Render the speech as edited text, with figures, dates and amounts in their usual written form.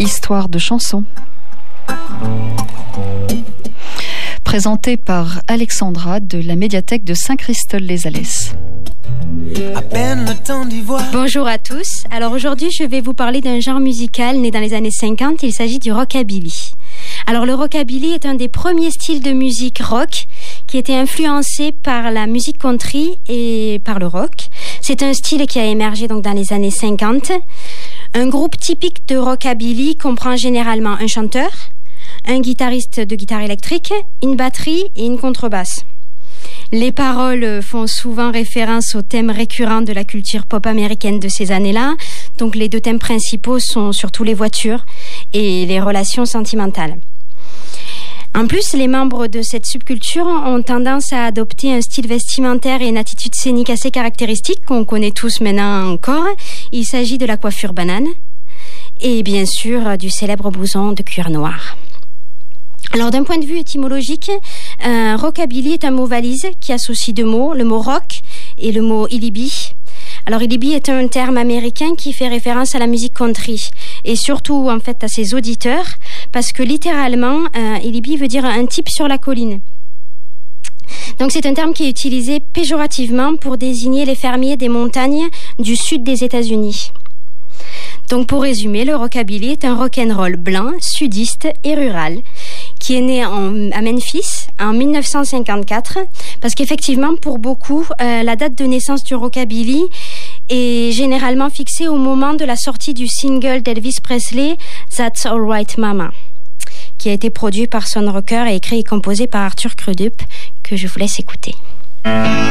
Histoire de chansons. Présenté par Alexandra de la médiathèque de Saint-Christol-les-Alès. Bonjour à tous. Alors aujourd'hui, je vais vous parler d'un genre musical né dans les années 50. Il s'agit du rockabilly. Alors le rockabilly est un des premiers styles de musique rock qui était influencé par la musique country et par le rock. C'est un style qui a émergé donc dans les années 50. Un groupe typique de rockabilly comprend généralement un chanteur, un guitariste de guitare électrique, une batterie et une contrebasse. Les paroles font souvent référence aux thèmes récurrents de la culture pop américaine de ces années-là. Donc les deux thèmes principaux sont surtout les voitures et les relations sentimentales. En plus, les membres de cette subculture ont tendance à adopter un style vestimentaire et une attitude scénique assez caractéristique qu'on connaît tous maintenant encore. Il s'agit de la coiffure banane et bien sûr du célèbre blouson de cuir noir. Alors d'un point de vue étymologique, rockabilly est un mot valise qui associe deux mots, le mot rock et le mot hillbilly. Alors hillbilly est un terme américain qui fait référence à la musique country et surtout en fait à ses auditeurs parce que littéralement hillbilly veut dire un type sur la colline. Donc c'est un terme qui est utilisé péjorativement pour désigner les fermiers des montagnes du sud des États-Unis. Donc pour résumer, le rockabilly est un rock'n'roll blanc, sudiste et rural qui est né à Memphis en 1954 parce qu'effectivement pour beaucoup la date de naissance du rockabilly est généralement fixée au moment de la sortie du single d'Elvis Presley That's Alright Mama qui a été produit par Sun Rocker et écrit et composé par Arthur Crudup que je vous laisse écouter.